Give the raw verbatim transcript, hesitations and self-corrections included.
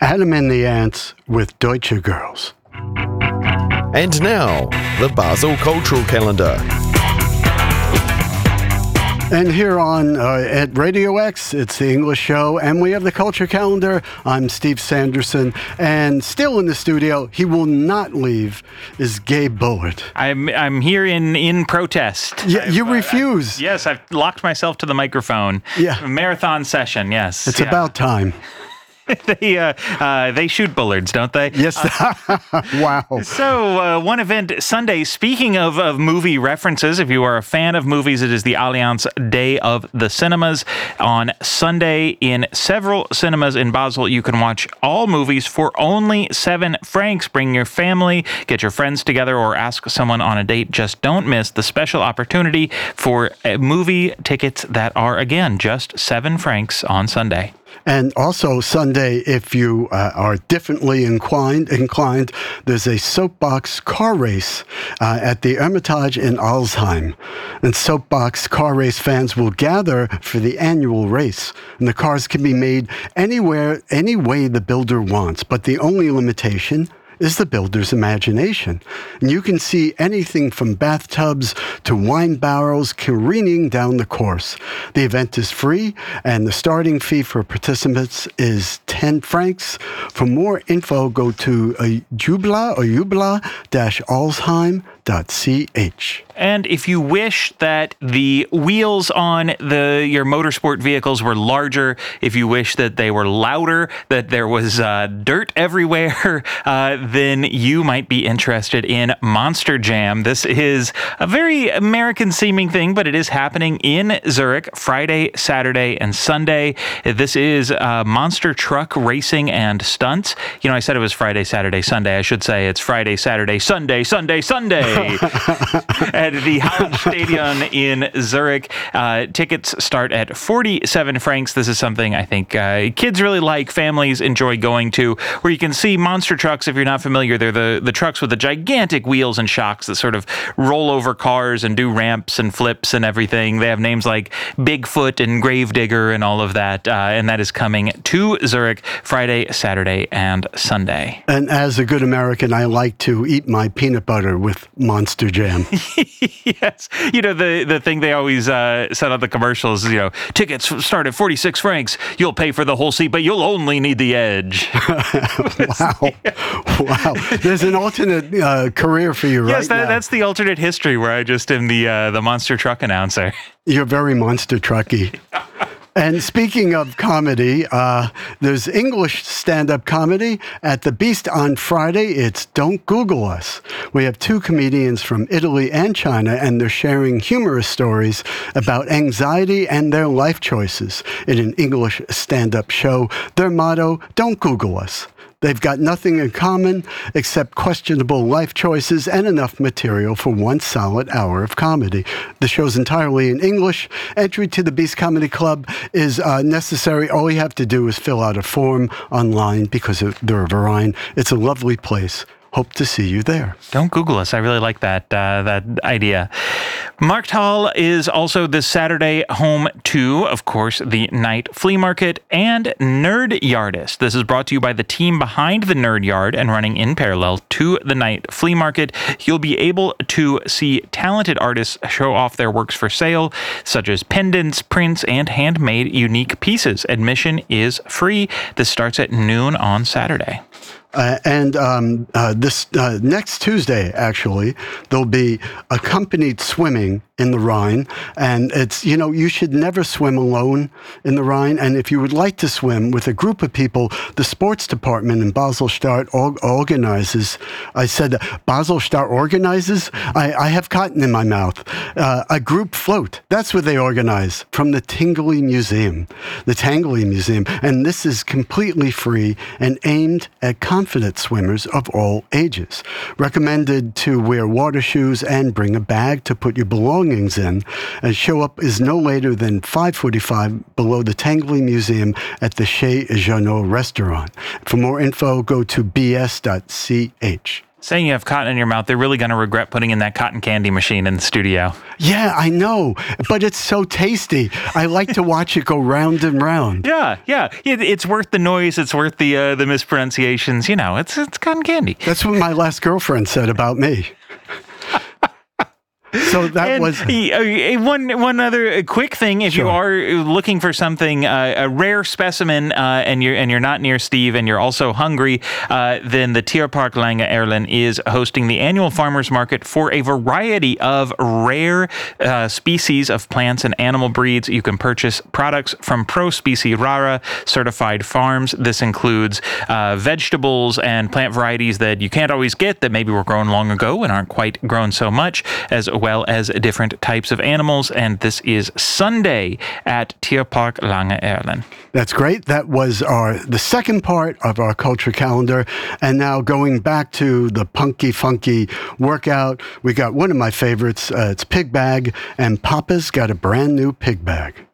Adam and the Ants with Deutsche Girls. And now, the Basel Cultural Calendar. And here on uh, at Radio X, it's the English show, and we have the Culture Calendar. I'm Steve Sanderson, and still in the studio, he will not leave, is Gabe Bullard. I'm I'm here in, in protest. Yeah, I've, you uh, refuse. I, yes, I've locked myself to the microphone. Yeah. Marathon session, yes. It's yeah. about time. they uh, uh, they shoot bullards, don't they? Yes. Uh, wow. So uh, one event Sunday, speaking of, of movie references, if you are a fan of movies, it is the Allianz Day of the Cinemas. On Sunday, in several cinemas in Basel, you can watch all movies for only seven francs. Bring your family, get your friends together, or ask someone on a date. Just don't miss the special opportunity for uh, movie tickets that are, again, just seven francs on Sunday. And also Sunday, if you uh, are differently inclined, inclined, there's a soapbox car race uh, at the Hermitage in Alzheim. And soapbox car race fans will gather for the annual race. And the cars can be made anywhere, any way the builder wants. But the only limitation is the builder's imagination. And you can see anything from bathtubs to wine barrels careening down the course. The event is free, and the starting fee for participants is ten francs. For more info, go to uh, jubla or jubla dash alzheim dot c h. And if you wish that the wheels on the your motorsport vehicles were larger, if you wish that they were louder, that there was uh, dirt everywhere, uh, then you might be interested in Monster Jam. This is a very American-seeming thing, but it is happening in Zurich Friday, Saturday, and Sunday. This is uh, monster truck racing and stunts. You know, I said it was Friday, Saturday, Sunday. I should say it's Friday, Saturday, Sunday, Sunday, Sunday. At the Hallenstadion in Zurich. Uh, tickets start at forty-seven francs. This is something I think uh, kids really like, families enjoy going to, where you can see monster trucks. If you're not familiar, they're the, the trucks with the gigantic wheels and shocks that sort of roll over cars and do ramps and flips and everything. They have names like Bigfoot and Gravedigger and all of that, uh, and that is coming to Zurich Friday, Saturday, and Sunday. And as a good American, I like to eat my peanut butter with Monster Jam. Yes. You know, the, the thing they always uh, said on the commercials, you know, tickets start at forty-six francs. You'll pay for the whole seat, but you'll only need the edge. Wow. Wow. There's an alternate uh, career for you right yes, that, now. that's the alternate history where I just am the, uh, the monster truck announcer. You're very monster trucky. And speaking of comedy, uh, there's English stand-up comedy at the Beast on Friday. It's Don't Google Us. We have two comedians from Italy and China, and they're sharing humorous stories about anxiety and their life choices in an English stand-up show. Their motto, Don't Google Us. They've got nothing in common except questionable life choices and enough material for one solid hour of comedy. The show's entirely in English. Entry to the Beast Comedy Club is uh, necessary. All you have to do is fill out a form online because they're a Verein. It's a lovely place. Hope to see you there. Don't Google us. I really like that uh, that idea. Markthal is also this Saturday home to, of course, the night flea market and Nerd Yardist. This is brought to you by the team behind the Nerd Yard and running in parallel to the night flea market. You'll be able to see talented artists show off their works for sale, such as pendants, prints, and handmade unique pieces. Admission is free. This starts at noon on Saturday. Uh, and um, uh, this uh, next Tuesday, actually, there'll be accompanied swimming in the Rhine. And it's, you know, you should never swim alone in the Rhine. And if you would like to swim with a group of people, the sports department in Basel-Stadt organizes, I said, Basel-Stadt organizes? I, I have cotton in my mouth. Uh, a group float. That's what they organize from the Tingley Museum, the Tangley Museum. And this is completely free and aimed at confident swimmers of all ages. Recommended to wear water shoes and bring a bag to put your belongings in. And show up is no later than five forty-five below the Tangley Museum at the Chez Jeannot restaurant. For more info, go to b s dot c h. Saying you have cotton in your mouth, they're really going to regret putting in that cotton candy machine in the studio. Yeah, I know, but it's so tasty. I like to watch it go round and round. Yeah, yeah. It, it's worth the noise. It's worth the uh, the mispronunciations. You know, it's it's cotton candy. That's what my last girlfriend said about me. So that and was uh, one one other quick thing. If Sure. you are looking for something, uh, a rare specimen, uh, and you're and you're not near Steve, and you're also hungry, uh, then the Tierpark Lange Erlen is hosting the annual farmers market for a variety of rare uh, species of plants and animal breeds. You can purchase products from Pro Specie Rara certified farms. This includes uh, vegetables and plant varieties that you can't always get that maybe were grown long ago and aren't quite grown so much, as well as different types of animals. And this is Sunday at Tierpark Lange Erlen. That's great. That was our the second part of our culture calendar. And now going back to the punky funky workout, we got one of my favorites. Uh, it's Pig Bag, and Papa's got a brand new pig bag.